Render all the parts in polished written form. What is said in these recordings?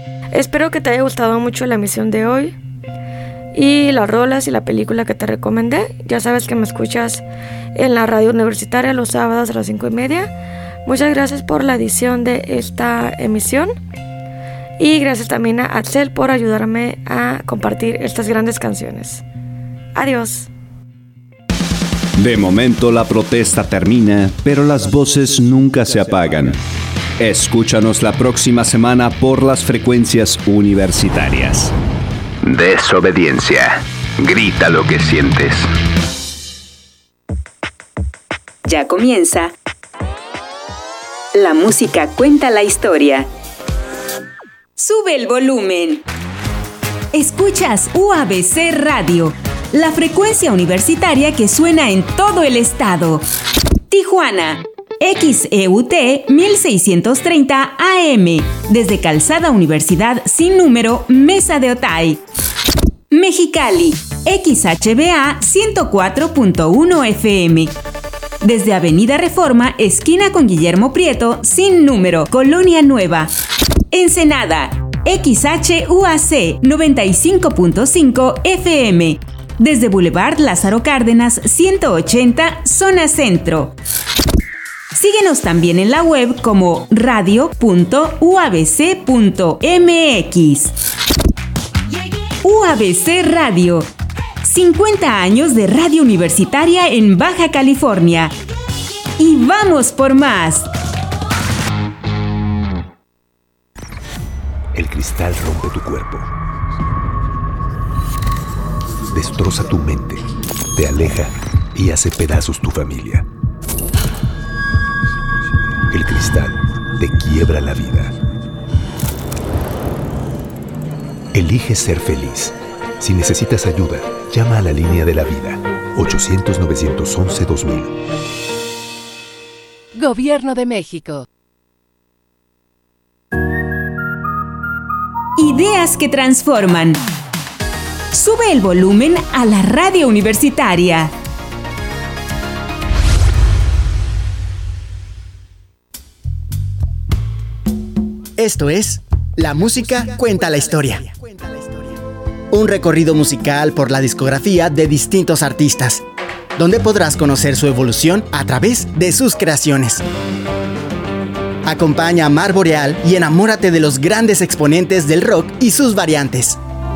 Espero que te haya gustado mucho la emisión de hoy y las rolas y la película que te recomendé. Ya sabes que me escuchas en la radio universitaria los sábados a las 5:30. Muchas gracias por la edición de esta emisión y gracias también a Axel por ayudarme a compartir estas grandes canciones. Adiós. De momento la protesta termina, pero las voces nunca se apagan. Escúchanos la próxima semana por las frecuencias universitarias. Desobediencia. Grita lo que sientes. Ya comienza. La música cuenta la historia. Sube el volumen. Escuchas UABC Radio, la frecuencia universitaria que suena en todo el estado. Tijuana, XEUT 1630 AM, desde Calzada Universidad sin número, Mesa de Otay. Mexicali, XHBA 104.1 FM, desde Avenida Reforma, esquina con Guillermo Prieto, sin número, Colonia Nueva. Ensenada, XHUAC 95.5 FM, desde Boulevard Lázaro Cárdenas 180, zona centro. Síguenos también en la web como radio.uabc.mx. UABC Radio, 50 años de radio universitaria en Baja California. Y vamos por más. El cristal rompe tu cuerpo, destroza tu mente, te aleja y hace pedazos tu familia. El cristal te quiebra la vida. Elige ser feliz. Si necesitas ayuda, llama a la línea de la vida, 800-911-2000. Gobierno de México. Ideas que transforman. Sube el volumen a la radio universitaria. Esto es La Música Cuenta la Historia. Un recorrido musical por la discografía de distintos artistas, donde podrás conocer su evolución a través de sus creaciones. Acompaña a Mar Boreal y enamórate de los grandes exponentes del rock y sus variantes.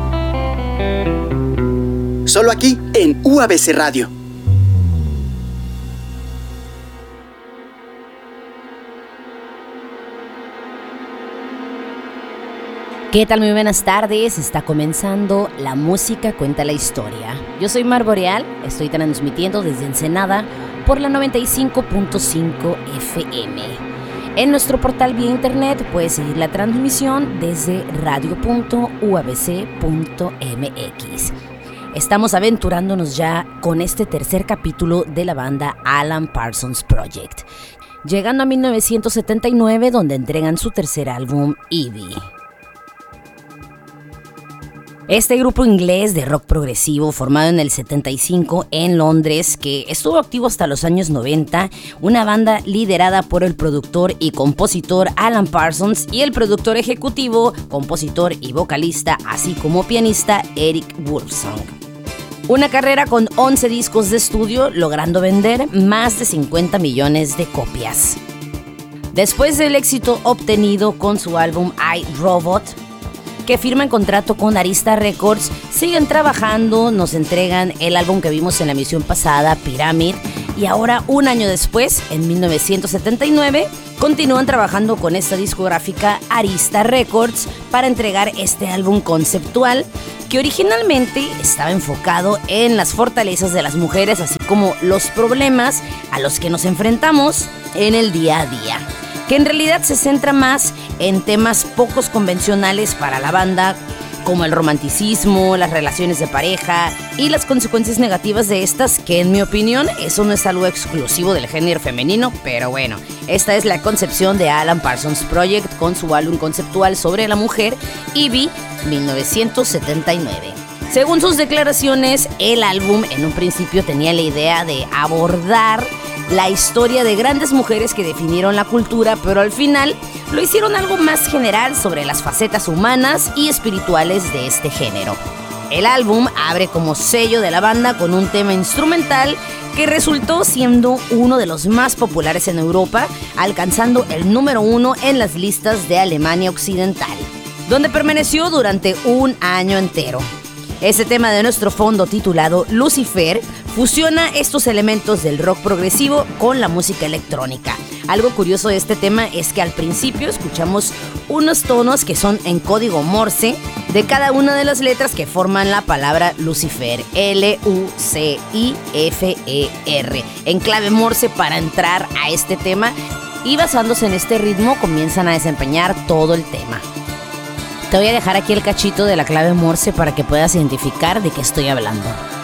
Solo aquí en UABC Radio. ¿Qué tal? Muy buenas tardes, está comenzando La Música Cuenta la Historia. Yo soy Mar Boreal, estoy transmitiendo desde Ensenada por la 95.5 FM. En nuestro portal vía internet puedes seguir la transmisión desde radio.uabc.mx. Estamos aventurándonos ya con este tercer capítulo de la banda Alan Parsons Project, llegando a 1979, donde entregan su tercer álbum, Evie. Este grupo inglés de rock progresivo, formado en el 75 en Londres, que estuvo activo hasta los años 90, una banda liderada por el productor y compositor Alan Parsons y el productor ejecutivo, compositor y vocalista, así como pianista Eric Woolfsong. Una carrera con 11 discos de estudio, logrando vender más de 50 millones de copias. Después del éxito obtenido con su álbum I, Robot, que firman contrato con Arista Records, siguen trabajando, nos entregan el álbum que vimos en la emisión pasada, Pyramid, y ahora, un año después, en 1979, continúan trabajando con esta discográfica Arista Records para entregar este álbum conceptual que originalmente estaba enfocado en las fortalezas de las mujeres, así como los problemas a los que nos enfrentamos en el día a día, que en realidad se centra más en temas pocos convencionales para la banda, como el romanticismo, las relaciones de pareja y las consecuencias negativas de estas, que en mi opinión eso no es algo exclusivo del género femenino, pero bueno, esta es la concepción de Alan Parsons Project con su álbum conceptual sobre la mujer, Evie, 1979. Según sus declaraciones, el álbum en un principio tenía la idea de abordar la historia de grandes mujeres que definieron la cultura, pero al final lo hicieron algo más general sobre las facetas humanas y espirituales de este género. El álbum abre como sello de la banda con un tema instrumental que resultó siendo uno de los más populares en Europa, alcanzando el número 1 en las listas de Alemania Occidental, donde permaneció durante un año entero. Este tema de nuestro fondo, titulado Lucifer, fusiona estos elementos del rock progresivo con la música electrónica. Algo curioso de este tema es que al principio escuchamos unos tonos que son en código Morse de cada una de las letras que forman la palabra Lucifer, L-U-C-I-F-E-R, en clave Morse para entrar a este tema, y basándose en este ritmo comienzan a desempeñar todo el tema. Te voy a dejar aquí el cachito de la clave Morse para que puedas identificar de qué estoy hablando.